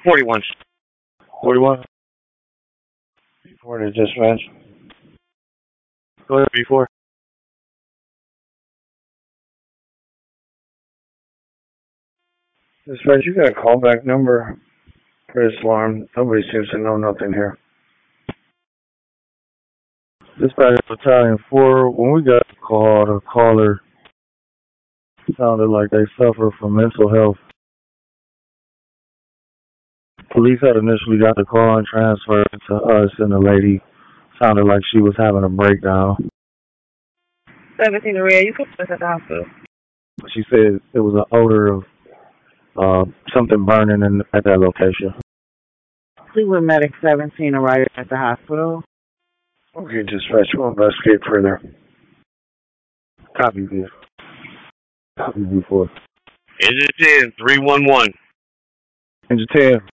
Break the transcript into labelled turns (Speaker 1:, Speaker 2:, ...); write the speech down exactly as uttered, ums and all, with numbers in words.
Speaker 1: forty-one.
Speaker 2: forty-one? Before the dispatch.
Speaker 1: Go ahead, before.
Speaker 2: Dispatch, you got a callback number for this alarm. Nobody seems to know nothing here. Dispatch Battalion four, when we got the call, the caller sounded like they suffer from mental health. Police had initially got the call and transferred it to us, and the lady sounded like she was having a breakdown.
Speaker 3: seventeen Red, you put us at the hospital.
Speaker 2: She said it was an odor of uh, something burning in, at that location.
Speaker 3: Cleveland Medic seventeen arrived at the hospital.
Speaker 2: Okay, dispatch, we'll investigate further. Copy this. Copy before.
Speaker 1: Engine ten, three one one.
Speaker 2: Engine ten.